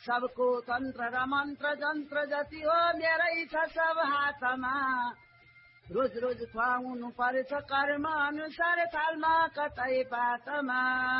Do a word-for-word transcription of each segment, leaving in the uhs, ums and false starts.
सबको तन्त्र र मन्त्र जन्त्र जति हो मेरै छ सब हातमा रोज रोज खुवाउनु पर्छ कर्म अनुसार थालमा कतै पातमा।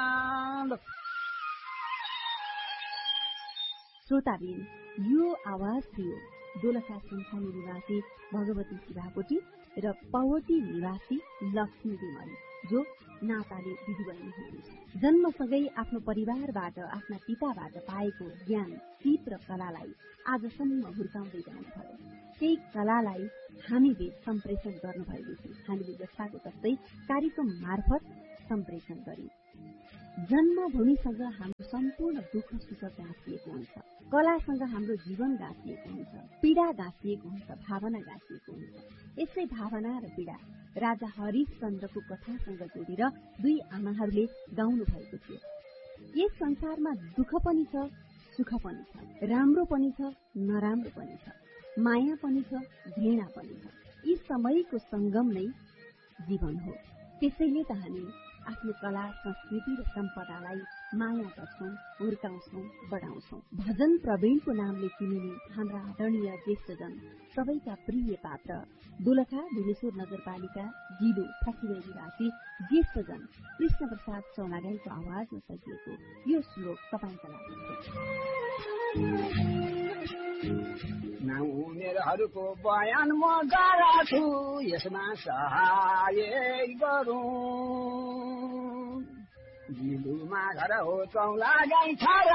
श्रोताबिन, यो आवाज थियो दोलखा सुनखानी निवासी भगवती शिवाकोटी र पौवटी निवासी लक्ष्मी विमल, जो नाताले दिदीबहिनी हुनुहुन्छ। जन्मसँगै आफ्नो परिवारबाट आफ्ना पिताबाट पाएको ज्ञान, सिप र कलालाई आजसम्म हुर्काउँदै जानुभयो। त्यही कलालाई हामीले सम्प्रेषण गर्नुभएको थियो। हामीले जस्ताको जस्तै कार्यक्रम मार्फत सम्प्रेषण गर्यौं। जन्मभूमिसँग हाम्रो सम्पूर्ण दुःख सुख गाँसिएको हुन्छ, कलासँग हाम्रो जीवन गाँसिएको हुन्छ, पीडा गाँसिएको हुन्छ, भावना गाँसिएको हुन्छ। यसै भावना र पीडा राजा हरिश्चन्द्रको कथासँग जोडेर दुई आमाहरूले गाउनु भएको थियो। यस संसारमा दुःख पनि छ, सुख पनि छ, राम्रो पनि छ, नराम्रो पनि छ, माया पनि छ, घृणा पनि छ। यी समयको संगम नै जीवन हो। त्यसैले त हामी आफ्नो कला, संस्कृति र सम्पदालाई माया गर्छौं, हुर्काउँछौं, बढाउँछौं। भजन प्रवीणको नामले चिनिने हाम्रा आदरणीय ज्येष्ठजन, सबैका प्रिय पात्र दोलखा दिनेश्वर नगरपालिका जिडो फकीर निवासी ज्येष्ठजन कृष्ण प्रसाद चौलागाईको आवाजमा सजिएको यो श्लोक तपाईका लागि। उमेरहरूको बयान म गराछु, यसमा सहाय गरौँ। जिलुमा घर हो चौलागाई छ